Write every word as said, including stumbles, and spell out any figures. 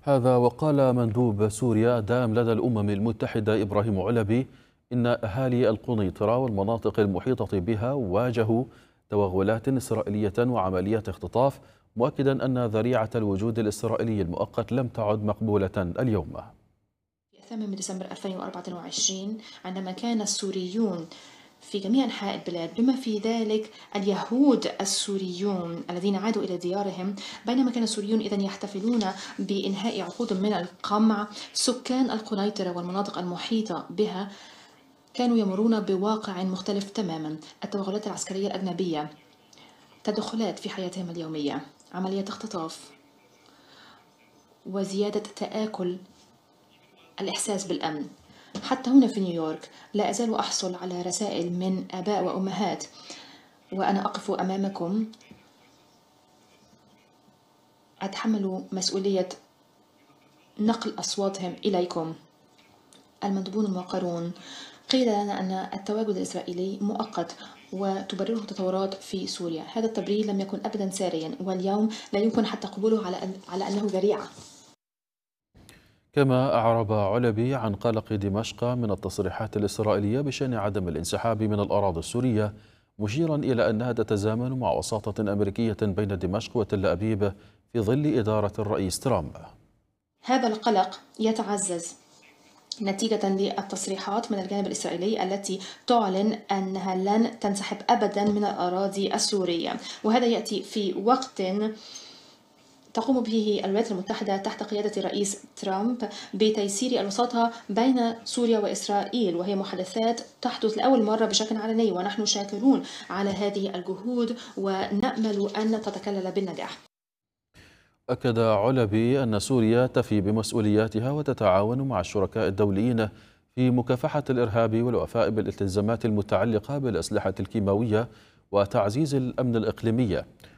هذا وقال مندوب سوريا دائم لدى الأمم المتحدة إبراهيم علبي إن أهالي القنيطرة والمناطق المحيطة بها واجهوا توغلات إسرائيلية وعمليات اختطاف، مؤكدا أن ذريعة الوجود الإسرائيلي المؤقت لم تعد مقبولة اليوم. في الثامن من ديسمبر ألفين وأربعة وعشرين عندما كان السوريون في جميع أنحاء البلاد بما في ذلك اليهود السوريون الذين عادوا إلى ديارهم، بينما كان السوريون إذن يحتفلون بإنهاء عقود من القمع، سكان القنيطرة والمناطق المحيطة بها كانوا يمرون بواقع مختلف تماما. التوغلات العسكرية الأجنبية، تدخلات في حياتهم اليومية، عمليات اختطاف، وزيادة تآكل الإحساس بالأمن. حتى هنا في نيويورك لا أزال أحصل على رسائل من آباء وأمهات وأنا أقف أمامكم أتحمل مسؤولية نقل أصواتهم إليكم. المندوبون الموقرون قيل لنا أن التواجد الإسرائيلي مؤقت وتبرره تطورات في سوريا. هذا التبرير لم يكن أبدا ساريا، واليوم لا يمكن حتى قبوله على أن على أنه ذريعة. كما أعرب علبي عن قلق دمشق من التصريحات الإسرائيلية بشأن عدم الانسحاب من الأراضي السورية، مشيرا إلى أنها تتزامن مع وساطة أمريكية بين دمشق وتل أبيب في ظل إدارة الرئيس ترامب. هذا القلق يتعزز نتيجة للتصريحات من الجانب الإسرائيلي التي تعلن أنها لن تنسحب أبدا من الأراضي السورية، وهذا يأتي في وقت تقوم به الولايات المتحدة تحت قيادة الرئيس ترامب بتيسير الوساطة بين سوريا وإسرائيل، وهي محادثات تحدث لأول مرة بشكل علني، ونحن شاكرون على هذه الجهود ونأمل أن تتكلل بالنجاح. أكد علبي أن سوريا تفي بمسؤولياتها وتتعاون مع الشركاء الدوليين في مكافحة الإرهاب والوفاء بالالتزامات المتعلقة بالأسلحة الكيماوية وتعزيز الأمن الإقليمي.